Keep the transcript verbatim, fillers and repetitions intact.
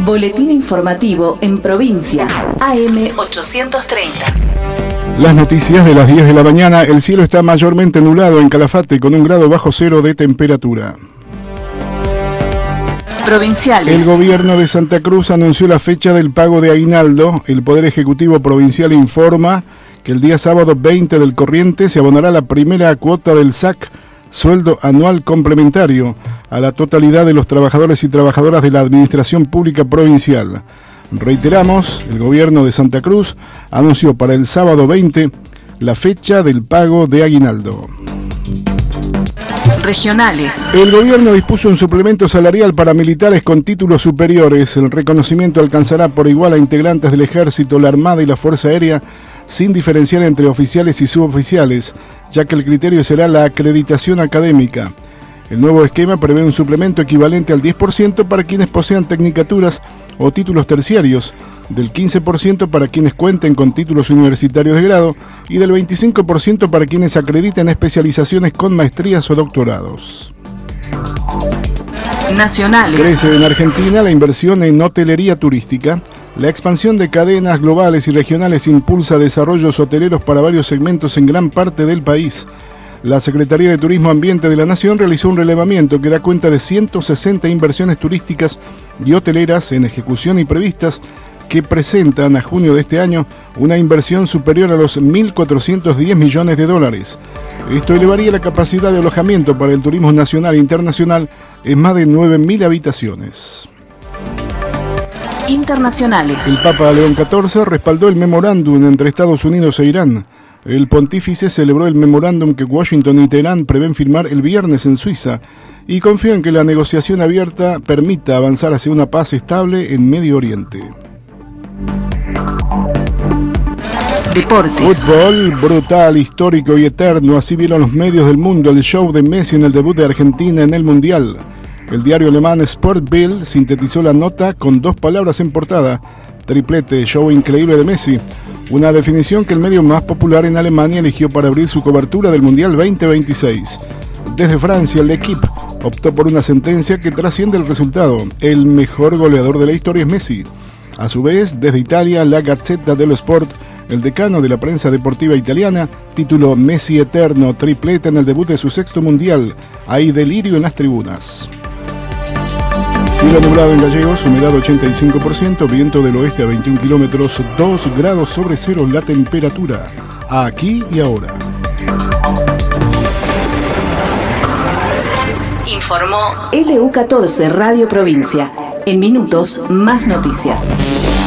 Boletín informativo en provincia. A M ochocientos treinta. Las noticias de las diez de la mañana. El cielo está mayormente nublado en Calafate con un grado bajo cero de temperatura. Provinciales. El gobierno de Santa Cruz anunció la fecha del pago de aguinaldo. El Poder Ejecutivo Provincial informa que el día sábado veinte del corriente se abonará la primera cuota del S A C, sueldo anual complementario, a la totalidad de los trabajadores y trabajadoras de la Administración Pública Provincial. Reiteramos, el gobierno de Santa Cruz anunció para el sábado veinte la fecha del pago de aguinaldo. Regionales. El gobierno dispuso un suplemento salarial para militares con títulos superiores. El reconocimiento alcanzará por igual a integrantes del Ejército, la Armada y la Fuerza Aérea, sin diferenciar entre oficiales y suboficiales, ya que el criterio será la acreditación académica. El nuevo esquema prevé un suplemento equivalente al diez por ciento para quienes posean tecnicaturas o títulos terciarios, del quince por ciento para quienes cuenten con títulos universitarios de grado y del veinticinco por ciento para quienes acrediten especializaciones con maestrías o doctorados. Nacionales. Crece en Argentina la inversión en hotelería turística. La expansión de cadenas globales y regionales impulsa desarrollos hoteleros para varios segmentos en gran parte del país. La Secretaría de Turismo Ambiente de la Nación realizó un relevamiento que da cuenta de ciento sesenta inversiones turísticas y hoteleras en ejecución y previstas que presentan a junio de este año una inversión superior a los mil cuatrocientos diez millones de dólares. Esto elevaría la capacidad de alojamiento para el turismo nacional e internacional en más de nueve mil habitaciones. Internacionales. El Papa León catorce respaldó el memorándum entre Estados Unidos e Irán. El pontífice celebró el memorándum que Washington y Teherán prevén firmar el viernes en Suiza y confió en que la negociación abierta permita avanzar hacia una paz estable en Medio Oriente. Deportes. Fútbol brutal, histórico y eterno. Así vieron los medios del mundo el show de Messi en el debut de Argentina en el Mundial. El diario alemán Sport Bild sintetizó la nota con dos palabras en portada: triplete, show increíble de Messi. Una definición que el medio más popular en Alemania eligió para abrir su cobertura del Mundial veinte veintiséis. Desde Francia, el L'Équipe optó por una sentencia que trasciende el resultado: el mejor goleador de la historia es Messi. A su vez, desde Italia, la Gazzetta dello Sport, el decano de la prensa deportiva italiana, tituló Messi eterno, triplete en el debut de su sexto Mundial. Hay delirio en las tribunas. Cielo nublado en Gallegos, humedad ochenta y cinco por ciento, viento del oeste a veintiún kilómetros, dos grados sobre cero la temperatura. Aquí y ahora. Informó L U catorce Radio Provincia. En minutos, más noticias.